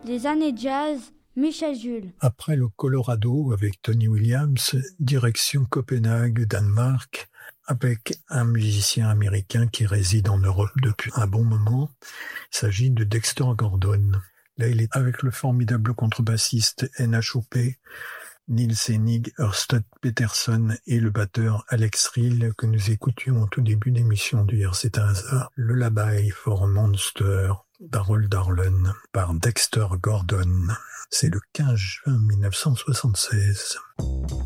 Les années jazz, Michel Jules. Après le Colorado avec Tony Williams, direction Copenhague, Danemark, avec un musicien américain qui réside en Europe depuis un bon moment. Il s'agit de Dexter Gordon. Là, il est avec le formidable contrebassiste NHOP, Nils Henning Ørsted-Petersen et le batteur Alex Rill que nous écoutions au tout début d'émission d'hier. C'est un hasard. Le Lullaby for a Monster d'Harold Arlen par Dexter Gordon. C'est le 15 juin 1976.